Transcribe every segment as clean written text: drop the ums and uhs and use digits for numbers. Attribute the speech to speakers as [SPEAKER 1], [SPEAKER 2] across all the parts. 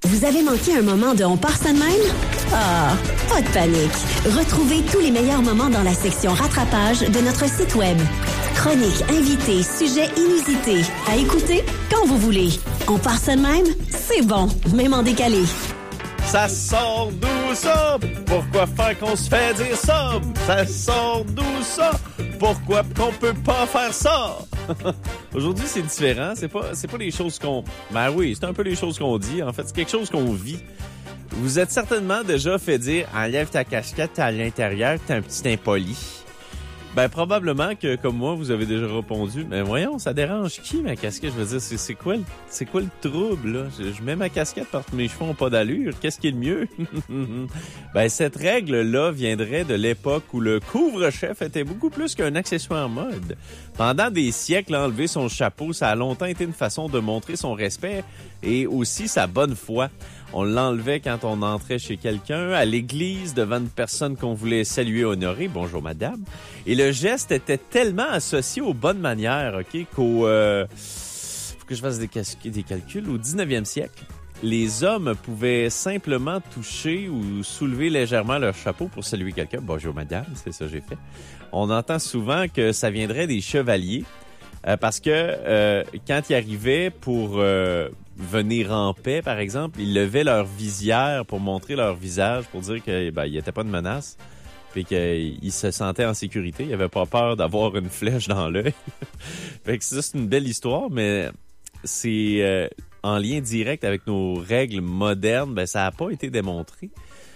[SPEAKER 1] Vous avez manqué un moment de On part ça de même? Ah, pas de panique. Retrouvez tous les meilleurs moments dans la section rattrapage de notre site web. Chroniques, invités, sujets inusités. À écouter quand vous voulez. On part ça de même? C'est bon, même en décalé.
[SPEAKER 2] Ça sort d'où ça? Pourquoi faire qu'on se fait dire ça? Ça sort d'où ça? Pourquoi qu'on peut pas faire ça? Aujourd'hui, c'est différent. C'est pas les choses qu'on... Ben oui, c'est un peu les choses qu'on dit. En fait, c'est quelque chose qu'on vit. Vous êtes certainement déjà fait dire « Enlève ta casquette, t'es à l'intérieur, t'es un petit impoli ». Ben probablement que, comme moi, vous avez déjà répondu « Mais voyons, ça dérange qui, ma casquette? » Je veux dire, c'est quoi le trouble, là? Je mets ma casquette parce que mes cheveux ont pas d'allure. Qu'est-ce qui est le mieux? Ben cette règle-là viendrait de l'époque où le couvre-chef était beaucoup plus qu'un accessoire mode. Pendant des siècles, enlever son chapeau, ça a longtemps été une façon de montrer son respect et aussi sa bonne foi. On l'enlevait quand on entrait chez quelqu'un, à l'église, devant une personne qu'on voulait saluer, honorer. Bonjour, madame. Et le geste était tellement associé aux bonnes manières, OK, qu'au... faut que je fasse des calculs. Au 19e siècle, les hommes pouvaient simplement toucher ou soulever légèrement leur chapeau pour saluer quelqu'un. Bonjour, madame, c'est ça que j'ai fait. On entend souvent que ça viendrait des chevaliers, parce que quand ils arrivaient pour... venir en paix, par exemple, ils levaient leur visière pour montrer leur visage, pour dire qu'il n'y était pas de menace, puis qu'ils se sentaient en sécurité. Ils n'avaient pas peur d'avoir une flèche dans l'œil. Fait que ça, c'est une belle histoire, mais c'est en lien direct avec nos règles modernes, ben ça n'a pas été démontré.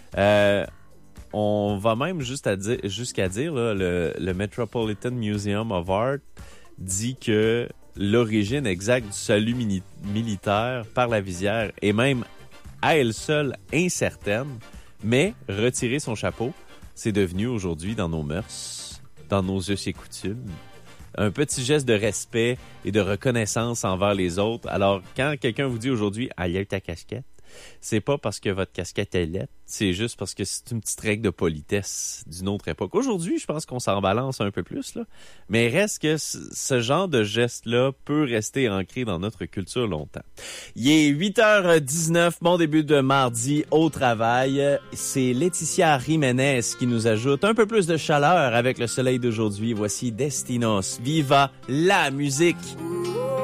[SPEAKER 2] On va même jusqu'à dire là, le Metropolitan Museum of Art dit que l'origine exacte du salut militaire par la visière est même à elle seule incertaine, mais retirer son chapeau, c'est devenu aujourd'hui dans nos mœurs, dans nos us et coutumes, un petit geste de respect et de reconnaissance envers les autres. Alors, quand quelqu'un vous dit aujourd'hui « Enlève ta casquette », c'est pas parce que votre casquette est laide, c'est juste parce que c'est une petite règle de politesse d'une autre époque. Aujourd'hui, je pense qu'on s'en balance un peu plus, là. Mais reste que ce genre de geste-là peut rester ancré dans notre culture longtemps. Il est 8h19, bon début de mardi au travail. C'est Laetitia Jiménez qui nous ajoute un peu plus de chaleur avec le soleil d'aujourd'hui. Voici Destinos. Viva la musique!